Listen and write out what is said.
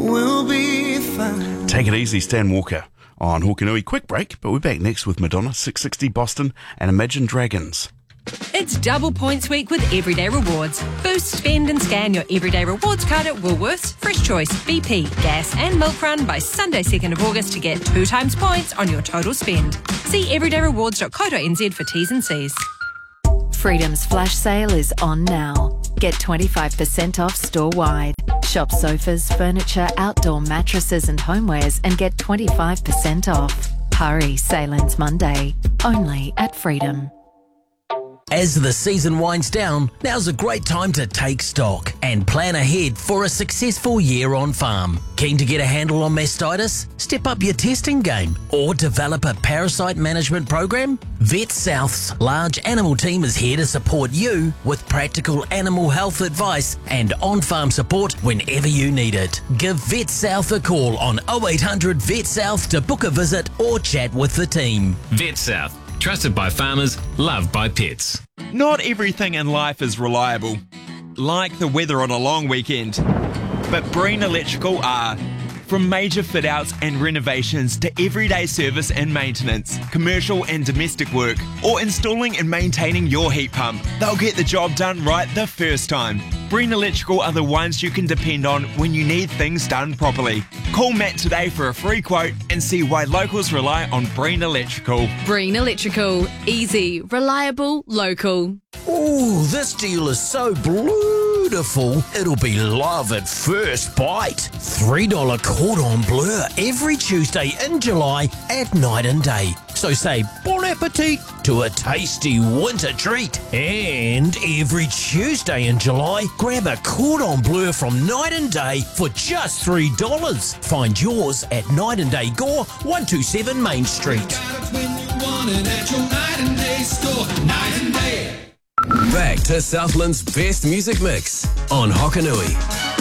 we'll be fine. Take it easy, Stan Walker on Hokanui. Quick break, but we're back next with Madonna, 660 Boston and Imagine Dragons. It's double points week with Everyday Rewards. Boost, spend and scan your Everyday Rewards card at Woolworths, Fresh Choice, BP, Gas and Milk Run by Sunday 2nd of August to get 2 times points on your total spend. See everydayrewards.co.nz for T's and C's. Freedom's flash sale is on now. Get 25% off store-wide. Shop sofas, furniture, outdoor mattresses and homewares and get 25% off. Hurry, sale ends Monday. Only at Freedom. As the season winds down, now's a great time to take stock and plan ahead for a successful year on farm. Keen to get a handle on mastitis? Step up your testing game or develop a parasite management program? Vet South's large animal team is here to support you with practical animal health advice and on-farm support whenever you need it. Give Vet South a call on 0800 Vet South to book a visit or chat with the team. Vet South. Trusted by farmers, loved by pets. Not everything in life is reliable, like the weather on a long weekend. But Breen Electrical are. From major fit-outs and renovations to everyday service and maintenance, commercial and domestic work, or installing and maintaining your heat pump, they'll get the job done right the first time. Breen Electrical are the ones you can depend on when you need things done properly. Call Matt today for a free quote and see why locals rely on Breen Electrical. Breen Electrical. Easy, reliable, local. Ooh, this deal is so beautiful, it'll be love at first bite. $3 cordon bleu every Tuesday in July at night and day. So say bon appetit to a tasty winter treat. And every Tuesday in July, grab a cordon bleu from Night and Day for just $3. Find yours at Night and Day Gore, 127 Main Street. Back to Southland's best music mix on Hokanui.